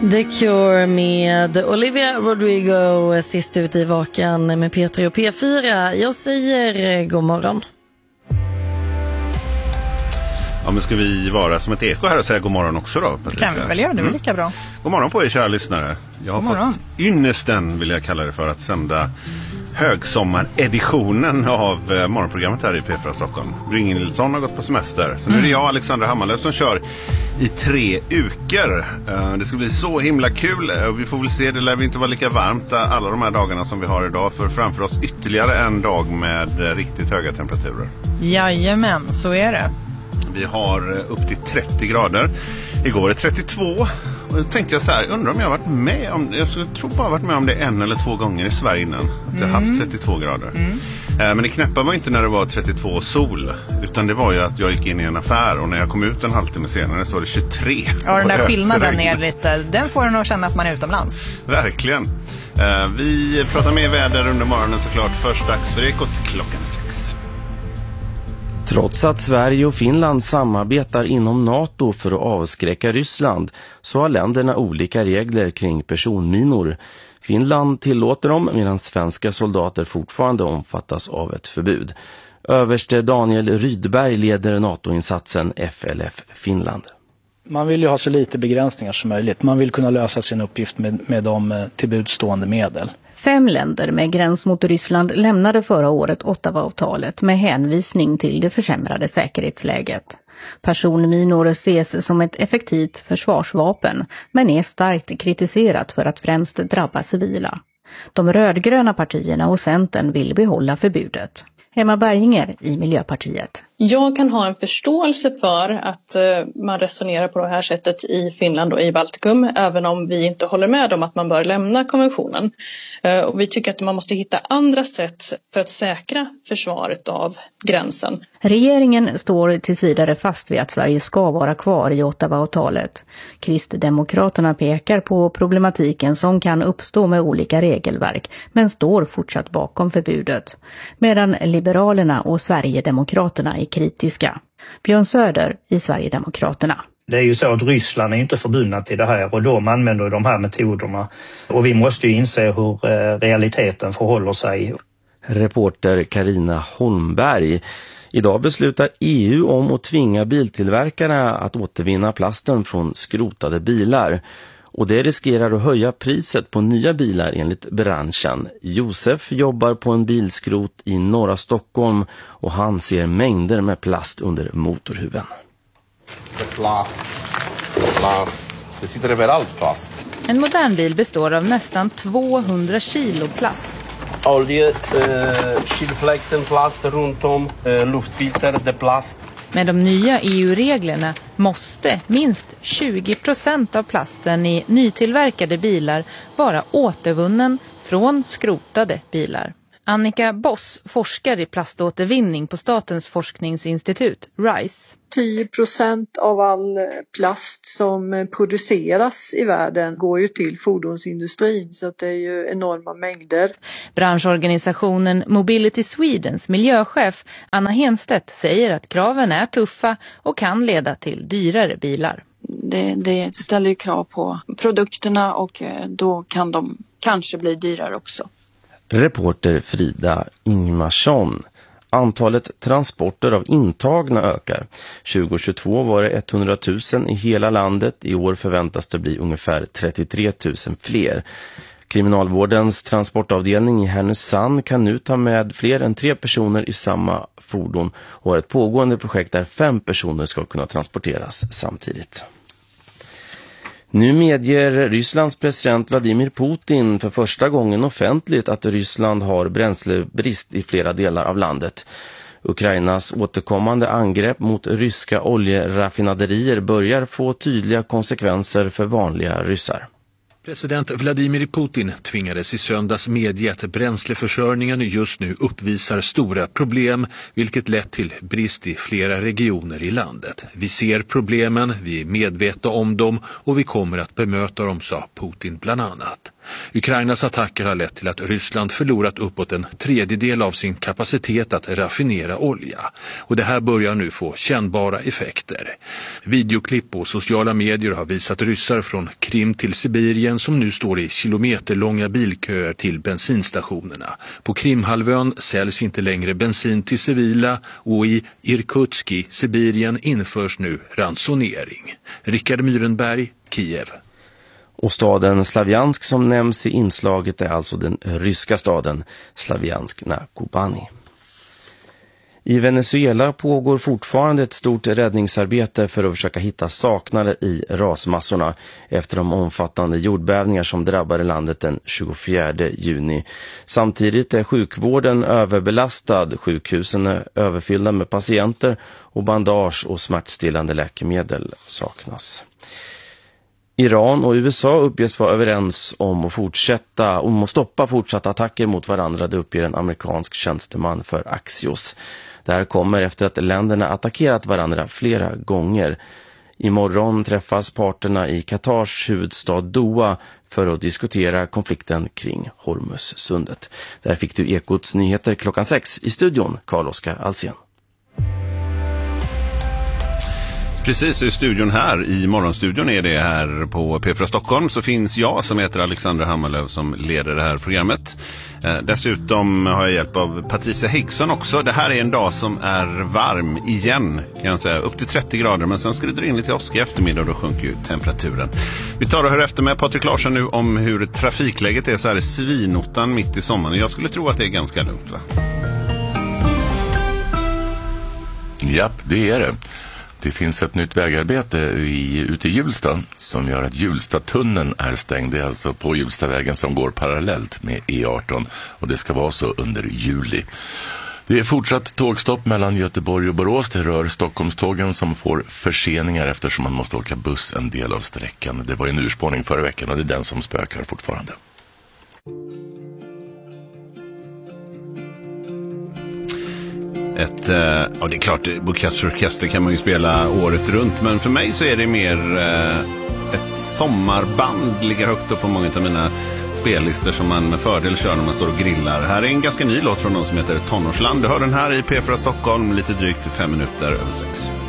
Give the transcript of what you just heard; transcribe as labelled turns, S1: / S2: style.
S1: The Cure med Olivia Rodrigo, sist ut i Vakan med P3 och P4. Jag säger god morgon.
S2: Ja, men ska vi vara som ett eko här och säga god morgon också då?
S3: Kan vi väl göra, det är lika bra.
S2: God morgon på er kära lyssnare. Jag har fått ynnesten, vill jag kalla det för, att sända högsommareditionen av morgonprogrammet här i P4 Stockholm. Ringen Nilsson har gått på semester. Så nu är det jag, Alexander Hammarlöf, som kör i 3 uker. Det ska bli så himla kul. Vi får väl se, det lär vi inte vara lika varmt alla de här dagarna som vi har idag. För framför oss ytterligare en dag med riktigt höga temperaturer.
S3: Jajamän, så är det.
S2: Vi har upp till 30 grader. Igår är 32. Och då tänkte jag så här, undrar om jag har varit med om, jag skulle tro bara varit med om det 1 eller 2 gånger i Sverige innan. Att jag haft 32 grader. Men det knäppa var inte när det var 32 sol. Utan det var ju att jag gick in i en affär. Och när jag kom ut en halvtimme senare så var det 23.
S3: Ja, den där skillnaden är lite, den får en att känna att man är utomlands.
S2: Verkligen. Vi pratar mer väder under morgonen såklart. Först dags för Ekot klockan 6.
S4: Trots att Sverige och Finland samarbetar inom NATO för att avskräcka Ryssland så har länderna olika regler kring personminor. Finland tillåter dem medan svenska soldater fortfarande omfattas av ett förbud. Överste Daniel Rydberg leder NATO-insatsen FLF Finland.
S5: Man vill ju ha så lite begränsningar som möjligt. Man vill kunna lösa sin uppgift med de tillbudstående medel.
S6: 5 länder med gräns mot Ryssland lämnade förra året Ottawa-avtalet med hänvisning till det försämrade säkerhetsläget. Personminor ses som ett effektivt försvarsvapen men är starkt kritiserat för att främst drabba civila. De rödgröna partierna och Centern vill behålla förbudet. Emma Berginger i Miljöpartiet.
S7: Jag kan ha en förståelse för att man resonerar på det här sättet i Finland och i Baltikum, även om vi inte håller med om att man bör lämna konventionen. Och vi tycker att man måste hitta andra sätt för att säkra försvaret av gränsen.
S6: Regeringen står tills vidare fast vid att Sverige ska vara kvar i Ottawa-avtalet. Kristdemokraterna pekar på problematiken som kan uppstå med olika regelverk, men står fortsatt bakom förbudet. Medan Liberalerna och Sverigedemokraterna är kritiska. Björn Söder i Sverigedemokraterna.
S8: Det är ju så att Ryssland är inte förbundna till det här och de använder de här metoderna. Och vi måste ju inse hur realiteten förhåller sig.
S4: Reporter Carina Holmberg. Idag beslutar EU om att tvinga biltillverkarna att återvinna plasten från skrotade bilar. Och det riskerar att höja priset på nya bilar enligt branschen. Josef jobbar på en bilskrot i norra Stockholm och han ser mängder med plast under motorhuven.
S9: Plast. Det sitter överallt plast.
S3: En modern bil består av nästan 200 kilo plast.
S9: Olja, kylfläkten, plast runt om, luftfilter, det plast.
S3: Med de nya EU-reglerna måste minst 20% av plasten i nytillverkade bilar vara återvunnen från skrotade bilar. Annika Boss forskar i plaståtervinning på Statens forskningsinstitut, RISE.
S10: 10% av all plast som produceras i världen går ju till fordonsindustrin, så att det är ju enorma mängder.
S3: Branschorganisationen Mobility Swedens miljöchef Anna Henstedt säger att kraven är tuffa och kan leda till dyrare bilar.
S11: Det ställer ju krav på produkterna och då kan de kanske bli dyrare också.
S4: Reporter Frida Ingmarsson. Antalet transporter av intagna ökar. 2022 var det 100 000 i hela landet. I år förväntas det bli ungefär 33 000 fler. Kriminalvårdens transportavdelning i Härnösand kan nu ta med fler än 3 personer i samma fordon och har ett pågående projekt där 5 personer ska kunna transporteras samtidigt. Nu medger Rysslands president Vladimir Putin för första gången offentligt att Ryssland har bränslebrist i flera delar av landet. Ukrainas återkommande angrepp mot ryska oljeraffinaderier börjar få tydliga konsekvenser för vanliga ryssar.
S12: President Vladimir Putin tvingades i söndags medge att bränsleförsörjningen just nu uppvisar stora problem, vilket lett till brist i flera regioner i landet. Vi ser problemen, vi är medvetna om dem och vi kommer att bemöta dem, sa Putin bland annat. Ukrainas attacker har lett till att Ryssland förlorat uppåt en tredjedel av sin kapacitet att raffinera olja. Och det här börjar nu få kännbara effekter. Videoklipp och sociala medier har visat ryssar från Krim till Sibirien som nu står i kilometerlånga bilköer till bensinstationerna. På Krimhalvön säljs inte längre bensin till civila och i Irkutsk i Sibirien införs nu ransonering. Rickard Myrenberg, Kiev.
S4: Och staden Slavjansk som nämns i inslaget är alltså den ryska staden Slavjansk na Kubani. I Venezuela pågår fortfarande ett stort räddningsarbete för att försöka hitta saknade i rasmassorna efter de omfattande jordbävningar som drabbade landet den 24 juni. Samtidigt är sjukvården överbelastad, sjukhusen är överfyllda med patienter och bandage och smärtstillande läkemedel saknas. Iran och USA uppges vara överens om att stoppa fortsatta attacker mot varandra, det uppger en amerikansk tjänsteman för Axios. Det här kommer efter att länderna attackerat varandra flera gånger. Imorgon träffas parterna i Katars huvudstad Doha för att diskutera konflikten kring Hormuzsundet. Där fick du Ekots nyheter klockan 6 i studion, Carl-Oskar Alsen.
S2: Precis, i studion här, i morgonstudion är det här på P4 Stockholm, så finns jag som heter Alexander Hammarlöv som leder det här programmet. Dessutom har jag hjälp av Patricia Higgson också. Det här är en dag som är varm igen, kan jag säga, upp till 30 grader, men sen ska det dra in lite åska i eftermiddag och då sjunker ju temperaturen. Vi tar och hör efter med Patrik Larsson nu om hur trafikläget är så här i Svinottan mitt i sommaren. Jag skulle tro att det är ganska lugnt, va?
S13: Japp, det är det. Det finns ett nytt vägarbete ute i Hjulsta som gör att Hjulstatunneln är stängd. Det är alltså på Hjulstavägen som går parallellt med E18 och det ska vara så under juli. Det är fortsatt tågstopp mellan Göteborg och Borås. Det rör Stockholmstågen som får förseningar eftersom man måste åka buss en del av sträckan. Det var en urspårning förra veckan och det är den som spökar fortfarande.
S2: Det är klart, Bukastorkester kan man ju spela året runt, men för mig så är det mer ett sommarband, ligger högt upp på många av mina spellistor som man med fördel kör när man står och grillar. Här är en ganska ny låt från någon som heter Tonårsland. Du hör den här i P4 Stockholm, lite drygt 5 minuter över 6.